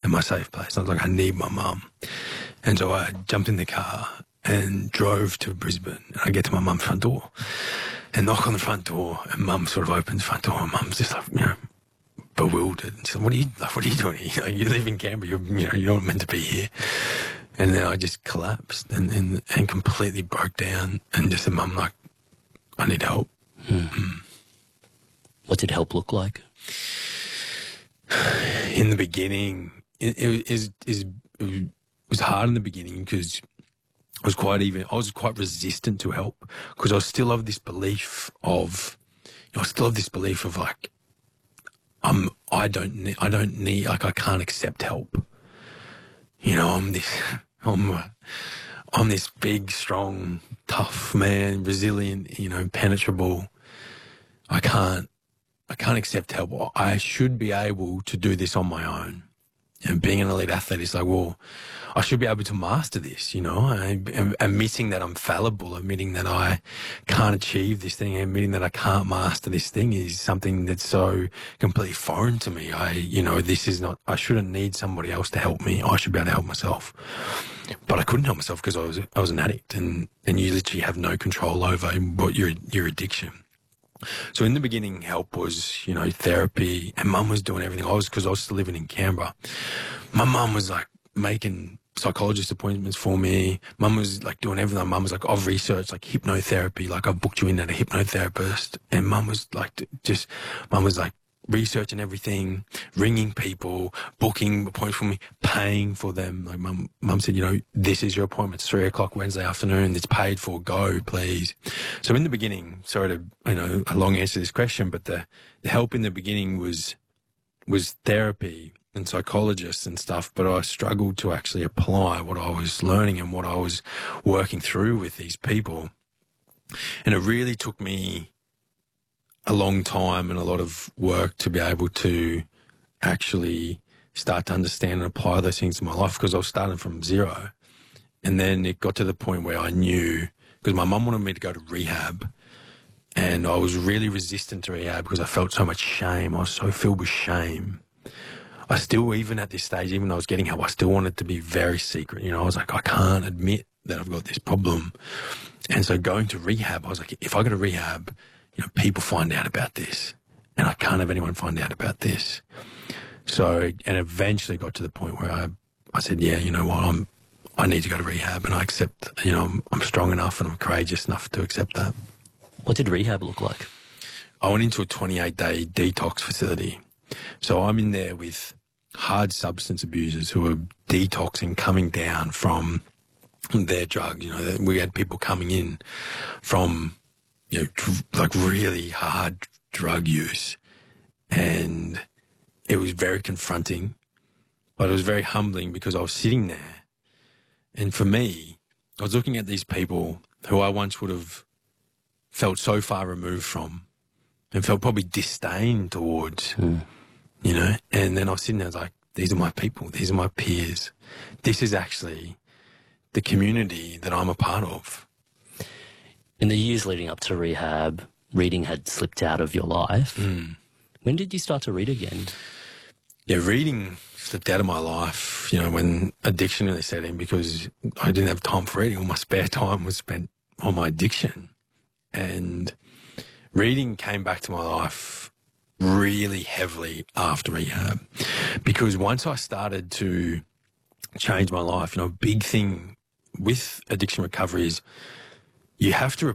and my safe place. I was like, I need my mum. And so I jumped in the car and drove to Brisbane. And I get to my mum's front door and knock on the front door, and mum sort of opens the front door, and mum's just like, bewildered. And she's like, what are you doing here? Like, you live in Canberra, you're not meant to be here. And then I just collapsed and completely broke down and just said, Mum, like, I need help. What did help look like? In the beginning, it was hard in the beginning because I was quite resistant to help, because I still have this belief of like, I don't need, like, I can't accept help. I'm this big, strong, tough man, resilient, penetrable. I can't accept help. I should be able to do this on my own. And being an elite athlete is like, well, I should be able to master this, admitting that I'm fallible, admitting that I can't achieve this thing, admitting that I can't master this thing is something that's so completely foreign to me. I shouldn't need somebody else to help me. I should be able to help myself. But I couldn't help myself because I was an addict, and you literally have no control over what your addiction. So in the beginning, help was, therapy, and Mum was doing everything. Because I was still living in Canberra. My mum was like making psychologist appointments for me. Mum was like doing everything. Mum was like, I've researched like hypnotherapy, like I've booked you in at a hypnotherapist. And Mum was like, researching everything, ringing people, booking appointments for me, paying for them. Like mum said, this is your appointment. It's 3:00 Wednesday afternoon. It's paid for. Go, please. So in the beginning, sorry to, a long answer to this question, but the help in the beginning was therapy and psychologists and stuff, but I struggled to actually apply what I was learning and what I was working through with these people. And it really took me a long time and a lot of work to be able to actually start to understand and apply those things in my life, because I was starting from zero. And then it got to the point where I knew, because my mum wanted me to go to rehab, and I was really resistant to rehab because I felt so much shame. I was so filled with shame. I still, even at this stage, even though I was getting help, I still wanted to be very secret. I was like, I can't admit that I've got this problem. And so going to rehab, I was like, if I go to rehab, people find out about this, and I can't have anyone find out about this. So, and eventually got to the point where I said, yeah, you know what, I need to go to rehab, and I accept, I'm strong enough and I'm courageous enough to accept that. What did rehab look like? I went into a 28-day detox facility. So I'm in there with hard substance abusers who are detoxing, coming down from their drugs. We had people coming in from, like really hard drug use. And it was very confronting, but it was very humbling, because I was sitting there. And for me, I was looking at these people who I once would have felt so far removed from and felt probably disdain towards, and then I was sitting there, I was like, these are my people. These are my peers. This is actually the community that I'm a part of. In the years leading up to rehab, reading had slipped out of your life. When did you start to read again? Yeah, reading slipped out of my life, when addiction really set in, because I didn't have time for reading. All my spare time was spent on my addiction. And reading came back to my life really heavily after rehab, because once I started to change my life, a big thing with addiction recovery is you have to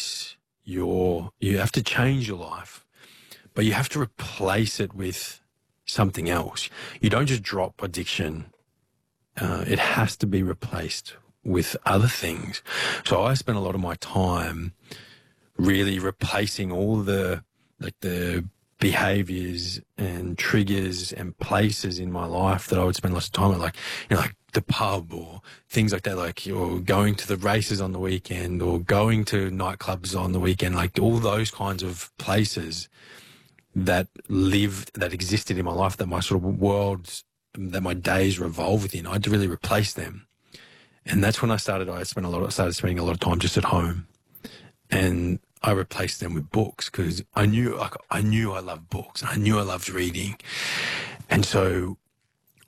you have to change your life, but you have to replace it with something else. You don't just drop addiction. It has to be replaced with other things. So I spent a lot of my time really replacing all the behaviors and triggers and places in my life that I would spend lots of time at, like the pub or things like that, or going to the races on the weekend or going to nightclubs on the weekend, like all those kinds of places that existed in my life, that my sort of worlds, that my days revolve within. I had to really replace them. And that's when I started spending a lot of time just at home. And I replaced them with books, because I knew I loved books. I knew I loved reading. And so